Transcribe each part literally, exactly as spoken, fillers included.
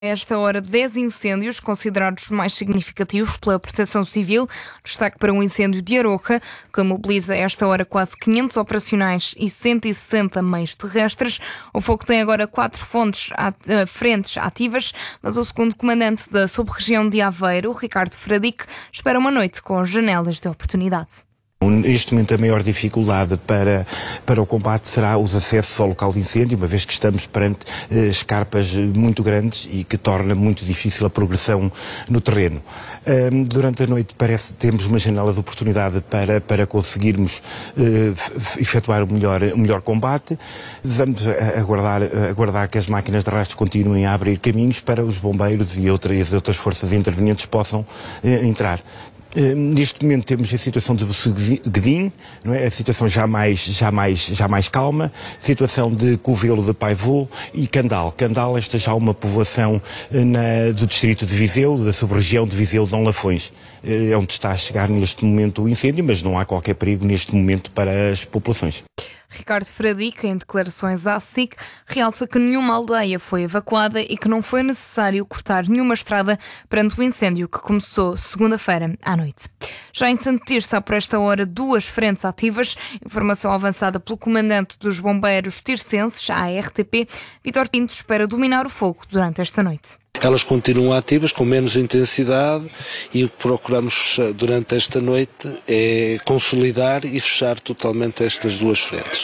A esta hora, dez incêndios considerados mais significativos pela Proteção Civil. Destaque para um incêndio de Aroca, que mobiliza a esta hora quase quinhentos operacionais e cento e sessenta meios terrestres. O fogo tem agora quatro fontes, frentes ativas, mas o segundo comandante da sub-região de Aveiro, Ricardo Fradique, espera uma noite com janelas de oportunidade. Neste momento a maior dificuldade para, para o combate será os acessos ao local de incêndio, uma vez que estamos perante eh, escarpas muito grandes e que torna muito difícil a progressão no terreno. Um, durante a noite parece que temos uma janela de oportunidade para, para conseguirmos eh, efetuar o melhor, o melhor combate. Vamos aguardar, aguardar que as máquinas de rastro continuem a abrir caminhos para os bombeiros e outras, outras forças intervenientes possam eh, entrar. Uh, neste momento temos a situação de Guedim, não é? A situação já mais, já, mais, já mais calma, situação de Covelo de Paivô e Candal. Candal, esta já é uma povoação uh, na, do distrito de Viseu, da sub-região de Viseu de Dom Lafões. Uh, é onde está a chegar neste momento o incêndio, mas não há qualquer perigo neste momento para as populações. Ricardo Fradique, em declarações à S I C, realça que nenhuma aldeia foi evacuada e que não foi necessário cortar nenhuma estrada perante o incêndio que começou segunda-feira à noite. Já em Santo Tirso há por esta hora duas frentes ativas. Informação avançada pelo comandante dos bombeiros tircenses, a R T P, Vítor Pinto, espera dominar o fogo durante esta noite. Elas continuam ativas, com menos intensidade, e o que procuramos durante esta noite é consolidar e fechar totalmente estas duas frentes.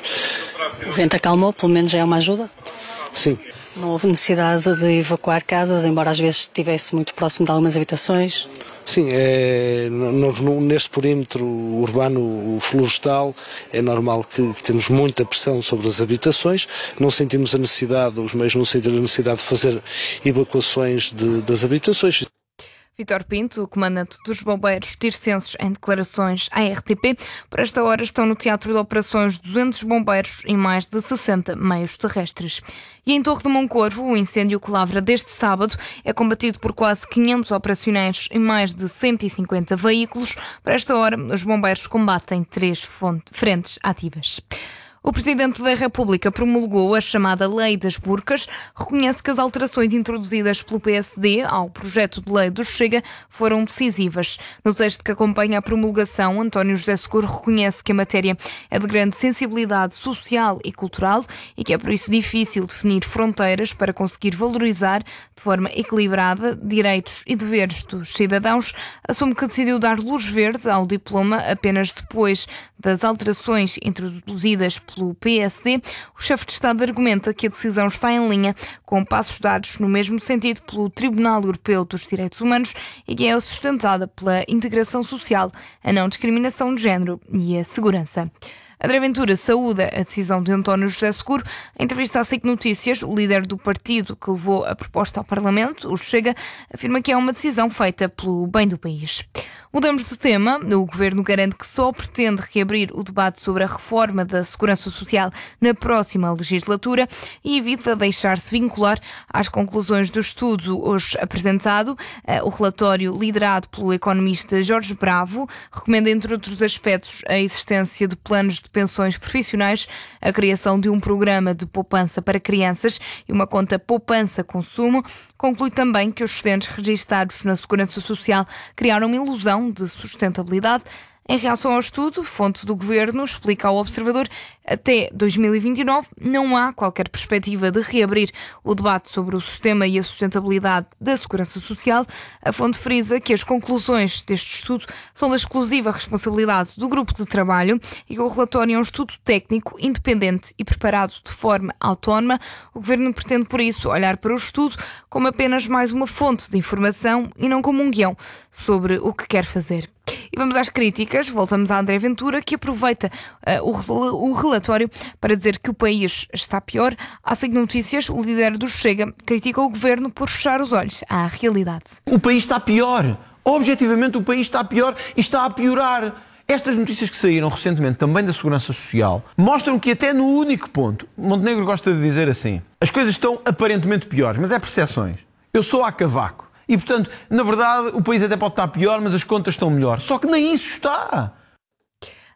O vento acalmou, pelo menos já é uma ajuda? Sim. Não houve necessidade de evacuar casas, embora às vezes estivesse muito próximo de algumas habitações? Sim, é, nós, neste perímetro urbano florestal é normal que, que temos muita pressão sobre as habitações, não sentimos a necessidade, os meios não sentem a necessidade de fazer evacuações de, das habitações. Vítor Pinto, o comandante dos bombeiros tircenses, em declarações à R T P. Por esta hora estão no teatro de operações duzentos bombeiros e mais de sessenta meios terrestres. E em Torre de Moncorvo, o incêndio que lavra deste sábado é combatido por quase quinhentos operacionais e mais de cento e cinquenta veículos. Por esta hora, os bombeiros combatem três frentes ativas. O Presidente da República promulgou a chamada Lei das Burcas, reconhece que as alterações introduzidas pelo P S D ao projeto de lei do Chega foram decisivas. No texto que acompanha a promulgação, António José Seguro reconhece que a matéria é de grande sensibilidade social e cultural e que é por isso difícil definir fronteiras para conseguir valorizar de forma equilibrada direitos e deveres dos cidadãos. Assume que decidiu dar luz verde ao diploma apenas depois das alterações introduzidas pelo P S D. O chefe de Estado argumenta que a decisão está em linha com passos dados no mesmo sentido pelo Tribunal Europeu dos Direitos Humanos e que é sustentada pela integração social, a não discriminação de género e a segurança. André Ventura saúda a decisão de António José Seguro. Em entrevista à S I C Notícias, o líder do partido que levou a proposta ao Parlamento, o Chega, afirma que é uma decisão feita pelo bem do país. Mudamos de tema. O Governo garante que só pretende reabrir o debate sobre a reforma da Segurança Social na próxima legislatura e evita deixar-se vincular às conclusões do estudo hoje apresentado. O relatório, liderado pelo economista Jorge Bravo, recomenda, entre outros aspectos, a existência de planos de pensões profissionais, a criação de um programa de poupança para crianças e uma conta poupança-consumo. Conclui também que os excedentes registados na Segurança Social criaram uma ilusão de sustentabilidade. Em reação ao estudo, fonte do Governo explica ao Observador, até dois mil e vinte e nove não há qualquer perspectiva de reabrir o debate sobre o sistema e a sustentabilidade da Segurança Social. A fonte frisa que as conclusões deste estudo são da exclusiva responsabilidade do grupo de trabalho e que o relatório é um estudo técnico, independente e preparado de forma autónoma. O Governo pretende, por isso, olhar para o estudo como apenas mais uma fonte de informação e não como um guião sobre o que quer fazer. E vamos às críticas. Voltamos a André Ventura, que aproveita uh, o, o relatório para dizer que o país está pior. À S I C Notícias, o líder do Chega critica o Governo por fechar os olhos à realidade. O país está pior. Objetivamente, o país está pior e está a piorar. Estas notícias que saíram recentemente também da Segurança Social mostram que até no único ponto, Montenegro gosta de dizer assim, as coisas estão aparentemente piores, mas é percepções. Eu sou a cavaco. E, portanto, na verdade, o país até pode estar pior, mas as contas estão melhor. Só que nem isso está.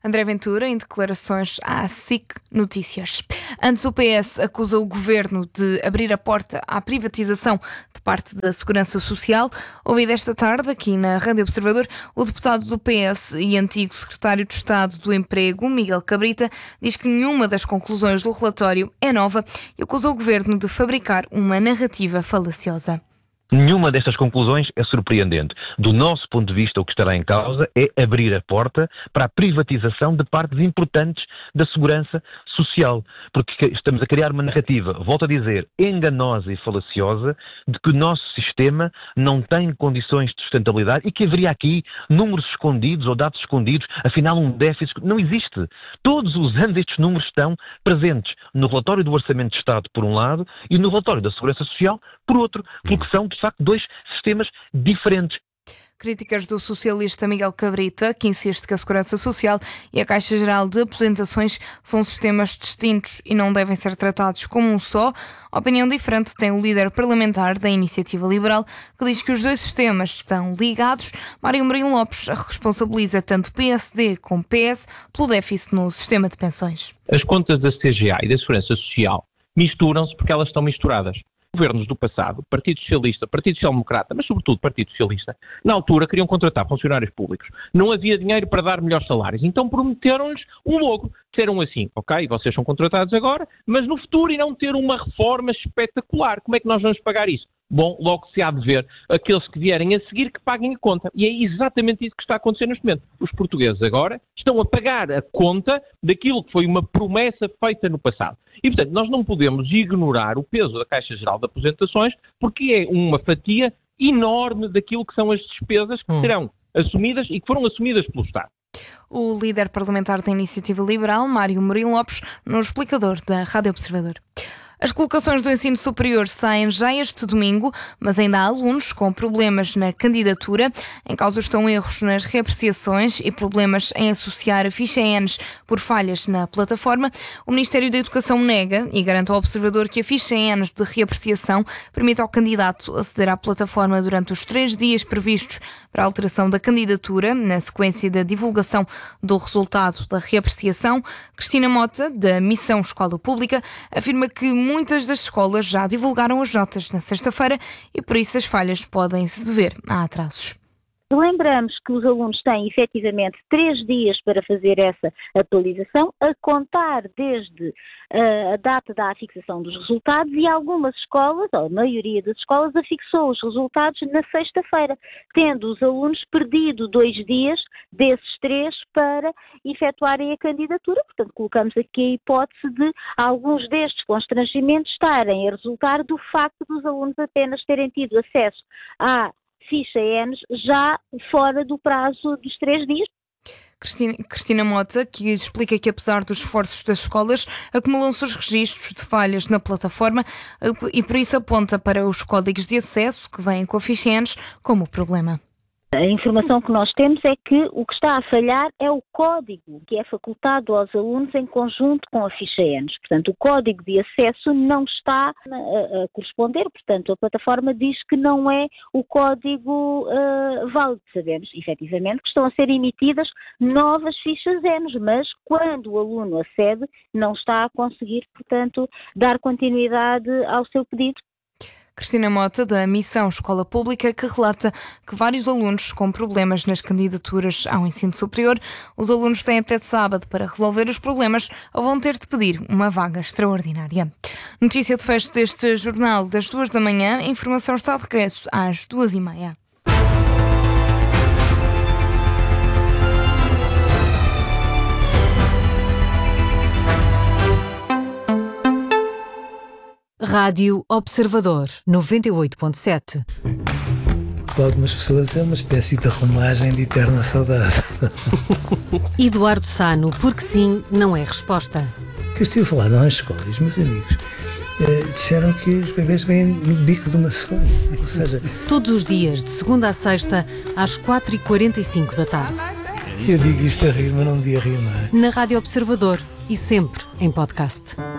André Ventura, em declarações à S I C Notícias. Antes, o P S acusa o governo de abrir a porta à privatização de parte da Segurança Social. Ouvido esta tarde, aqui na Rádio Observador, o deputado do P S e antigo secretário de Estado do Emprego, Miguel Cabrita, diz que nenhuma das conclusões do relatório é nova e acusa o governo de fabricar uma narrativa falaciosa. Nenhuma destas conclusões é surpreendente. Do nosso ponto de vista, o que estará em causa é abrir a porta para a privatização de partes importantes da segurança social. Porque estamos a criar uma narrativa, volto a dizer, enganosa e falaciosa, de que o nosso sistema não tem condições de sustentabilidade e que haveria aqui números escondidos ou dados escondidos, afinal um déficit. Não existe. Todos os anos estes números estão presentes no relatório do Orçamento de Estado, por um lado, e no relatório da Segurança Social, por outro, porque são, de facto, dois sistemas diferentes. Críticas do socialista Miguel Cabrita, que insiste que a Segurança Social e a Caixa Geral de Aposentações são sistemas distintos e não devem ser tratados como um só. Opinião diferente tem o líder parlamentar da Iniciativa Liberal, que diz que os dois sistemas estão ligados. Mário Mourinho Lopes responsabiliza tanto P S D como P S pelo déficit no sistema de pensões. As contas da C G A e da Segurança Social misturam-se porque elas estão misturadas. Governos do passado, Partido Socialista, Partido Social Democrata, mas sobretudo Partido Socialista, na altura queriam contratar funcionários públicos. Não havia dinheiro para dar melhores salários, então prometeram-lhes um logo. Disseram assim, ok, vocês são contratados agora, mas no futuro irão ter uma reforma espetacular. Como é que nós vamos pagar isso? Bom, logo se há de ver aqueles que vierem a seguir que paguem a conta. E é exatamente isso que está a acontecer neste momento. Os portugueses agora estão a pagar a conta daquilo que foi uma promessa feita no passado. E, portanto, nós não podemos ignorar o peso da Caixa Geral de Aposentações, porque é uma fatia enorme daquilo que são as despesas que hum. serão assumidas e que foram assumidas pelo Estado. O líder parlamentar da Iniciativa Liberal, Mário Mourinho Lopes, no explicador da Rádio Observador. As colocações do ensino superior saem já este domingo, mas ainda há alunos com problemas na candidatura. Em causa estão erros nas reapreciações e problemas em associar a ficha E N S por falhas na plataforma. O Ministério da Educação nega e garante ao observador que a ficha E N S de reapreciação permite ao candidato aceder à plataforma durante os três dias previstos para a alteração da candidatura, na sequência da divulgação do resultado da reapreciação. Cristina Mota, da Missão Escola Pública, afirma que muitas das escolas já divulgaram as notas na sexta-feira e por isso as falhas podem se dever a atrasos. Lembramos que os alunos têm efetivamente três dias para fazer essa atualização, a contar desde uh, a data da afixação dos resultados, e algumas escolas, ou a maioria das escolas, afixou os resultados na sexta-feira, tendo os alunos perdido dois dias desses três para efetuarem a candidatura. Portanto, colocamos aqui a hipótese de alguns destes constrangimentos estarem a resultar do facto dos alunos apenas terem tido acesso à ficha E N S já fora do prazo dos três dias. Cristina, Cristina Mota, que explica que apesar dos esforços das escolas, acumulam-se os registros de falhas na plataforma e por isso aponta para os códigos de acesso que vêm com a ficha E N S como problema. A informação que nós temos é que o que está a falhar é o código que é facultado aos alunos em conjunto com a ficha E N S. Portanto, o código de acesso não está a, a corresponder. Portanto, a plataforma diz que não é o código uh, válido. Sabemos, efetivamente, que estão a ser emitidas novas fichas E N S, mas quando o aluno acede, não está a conseguir, portanto, dar continuidade ao seu pedido. Cristina Mota, da Missão Escola Pública, que relata que vários alunos com problemas nas candidaturas ao ensino superior, os alunos têm até sábado para resolver os problemas ou vão ter de pedir uma vaga extraordinária. Notícia de fecho deste jornal das duas da manhã. A informação está de regresso às duas e meia. Rádio Observador, noventa e oito ponto sete. Para algumas pessoas é uma espécie de romagem de eterna saudade. Eduardo Sano, porque sim, não é resposta. O que eu estive a falar não é escola, os meus amigos eh, disseram que os bebês vêm no bico de uma cegonha. Ou seja, todos os dias, de segunda a sexta, às quatro e quarenta e cinco da tarde. Eu digo isto a rir, mas não devia rir, não é? Na Rádio Observador e sempre em podcast.